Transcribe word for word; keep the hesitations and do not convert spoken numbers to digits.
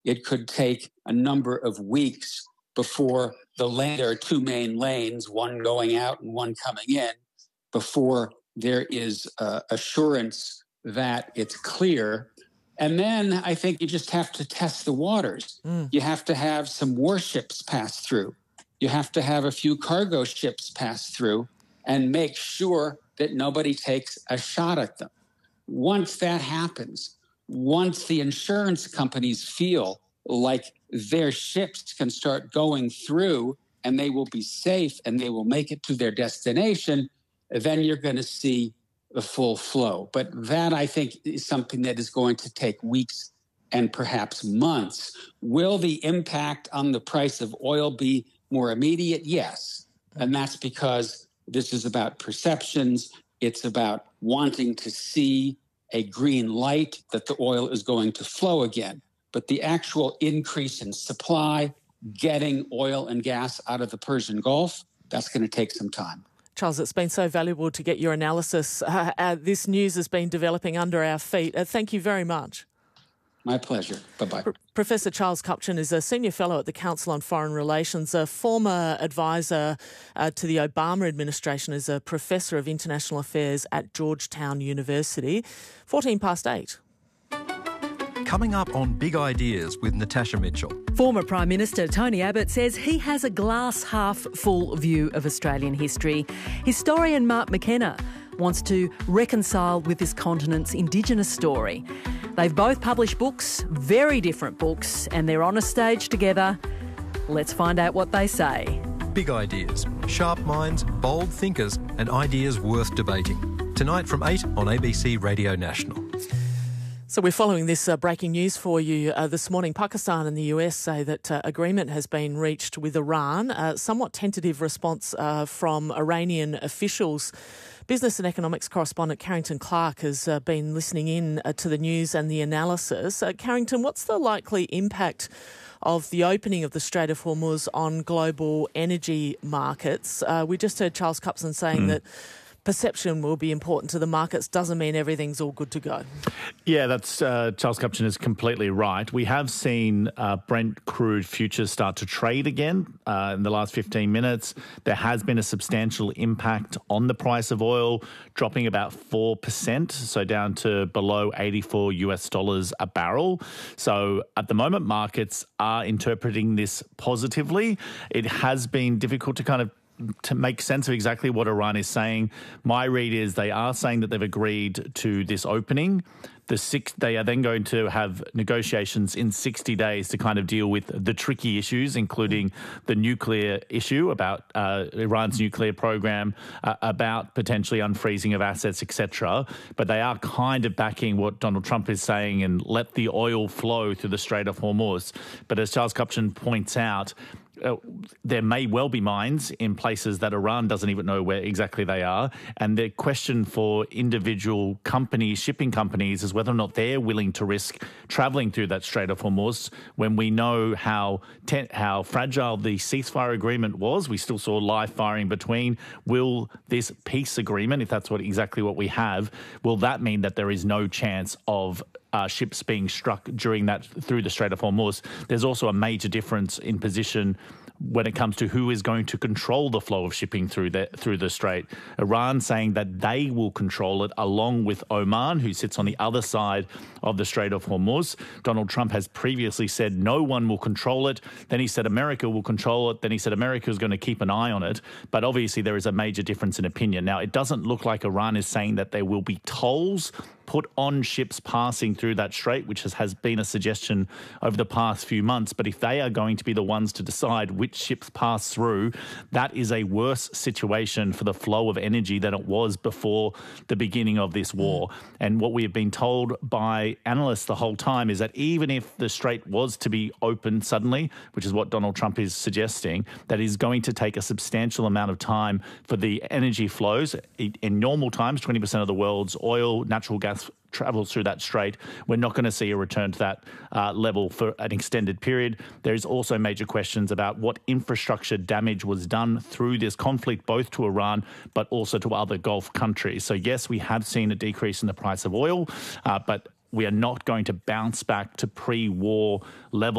it could take a number of weeks before the lane, there are two main lanes, one going out and one coming in, before there is uh, assurance that it's clear. And then I think you just have to test the waters. Mm. You have to have some warships pass through. You have to have a few cargo ships pass through and make sure that nobody takes a shot at them. Once that happens, once the insurance companies feel like their ships can start going through and they will be safe and they will make it to their destination, then you're going to see the full flow. But that, I think, is something that is going to take weeks and perhaps months. Will the impact on the price of oil be more immediate? Yes. And that's because this is about perceptions. It's about wanting to see a green light that the oil is going to flow again. But the actual increase in supply, getting oil and gas out of the Persian Gulf, that's going to take some time. Charles, it's been so valuable to get your analysis. Uh, uh, this news has been developing under our feet. Uh, thank you very much. My pleasure. Bye-bye. Pro- Professor Charles Kupchan is a senior fellow at the Council on Foreign Relations, a former advisor uh, to the Obama administration, is a professor of international affairs at Georgetown University. fourteen past eight. Coming up on Big Ideas with Natasha Mitchell. Former Prime Minister Tony Abbott says he has a glass-half-full view of Australian history. Historian Mark McKenna wants to reconcile with this continent's Indigenous story. They've both published books, very different books, and they're on a stage together. Let's find out what they say. Big Ideas. Sharp minds, bold thinkers, and ideas worth debating. Tonight from eight on A B C Radio National. So we're following this uh, breaking news for you uh, this morning. Pakistan and the U S say that uh, agreement has been reached with Iran. Uh, somewhat tentative response uh, from Iranian officials. Business and economics correspondent Carrington Clark has uh, been listening in uh, to the news and the analysis. Uh, Carrington, what's the likely impact of the opening of the Strait of Hormuz on global energy markets? Uh, we just heard Charles Kupchan saying mm. that perception will be important to the markets. Doesn't mean everything's all good to go. Yeah, that's uh, Charles Kupchan is completely right. We have seen uh, Brent crude futures start to trade again uh, in the last fifteen minutes. There has been a substantial impact on the price of oil, dropping about four percent, so down to below eighty-four US dollars a barrel. So at the moment, markets are interpreting this positively. It has been difficult to kind of to make sense of exactly what Iran is saying. My read is they are saying that they've agreed to this opening. The six, they are then going to have negotiations in sixty days to kind of deal with the tricky issues, including the nuclear issue about uh, Iran's nuclear program, uh, about potentially unfreezing of assets, et cetera. But they are kind of backing what Donald Trump is saying and let the oil flow through the Strait of Hormuz. But as Charles Kupchan points out, Uh, there may well be mines in places that Iran doesn't even know where exactly they are. And the question for individual companies, shipping companies, is whether or not they're willing to risk travelling through that Strait of Hormuz when we know how te- how fragile the ceasefire agreement was. We still saw live firing between. Will this peace agreement, if that's what exactly what we have, will that mean that there is no chance of Uh, ships being struck during that through the Strait of Hormuz? There's also a major difference in position when it comes to who is going to control the flow of shipping through the, through the Strait. Iran saying that they will control it along with Oman, who sits on the other side of the Strait of Hormuz. Donald Trump has previously said no one will control it. Then he said America will control it. Then he said America is going to keep an eye on it. But obviously there is a major difference in opinion. Now, it doesn't look like Iran is saying that there will be tolls put on ships passing through that strait, which has, has been a suggestion over the past few months. But if they are going to be the ones to decide which ships pass through, that is a worse situation for the flow of energy than it was before the beginning of this war. And what we have been told by analysts the whole time is that even if the strait was to be opened suddenly, which is what Donald Trump is suggesting, that is going to take a substantial amount of time for the energy flows. In normal times, twenty percent of the world's oil, natural gas travels through that strait. We're not going to see a return to that uh, level for an extended period. There's also major questions about what infrastructure damage was done through this conflict, both to Iran but also to other Gulf countries. So yes, we have seen a decrease in the price of oil, uh, but we are not going to bounce back to pre-war levels.